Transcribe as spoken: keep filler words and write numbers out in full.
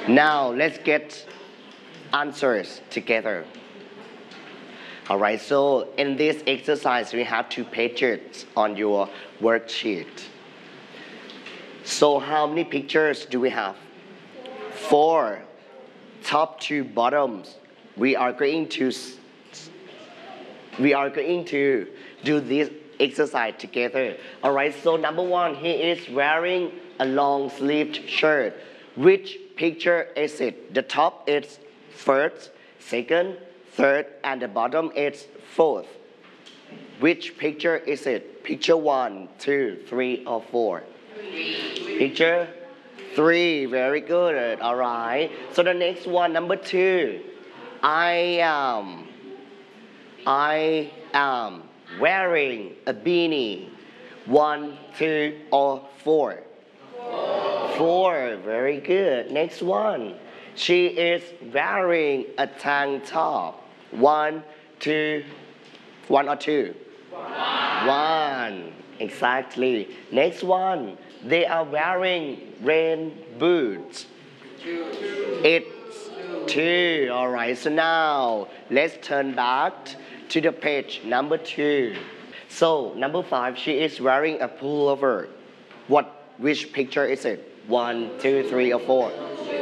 Now let's get answers together. Alright, so in this exercise, we have two pages on your worksheet. So how many pictures do we have? Four. Top to bottoms. We are going to we are going to do this exercise together. Alright, so number one, he is wearing a long sleeved shirt. Which picture is it? The top is first, second, third, and the bottom is fourth. Which picture is it? Picture one, two, three, or four? Three. Picture three. Very good. All right. So the next one, number two. I am. I am wearing a beanie. One, two, or four? Four. Four. Very good. Next one. She is wearing a tank top. One, two, one or two? One. One. Exactly. Next one. They are wearing rain boots. Two. It's two. All right. So now let's turn back to the page number two. So number five, she is wearing a pullover. What? Which picture is it? One, two, three, or four?